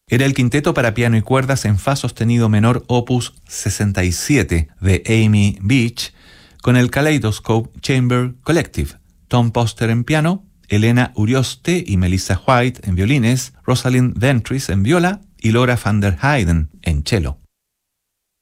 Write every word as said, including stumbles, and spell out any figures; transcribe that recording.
Era el quinteto para piano y cuerdas en fa sostenido menor opus sesenta y siete de Amy Beach, con el Kaleidoscope Chamber Collective, Tom Poster en piano, Elena Urioste y Melissa White en violines, Rosalind Ventris en viola y Laura van der Heyden en cello.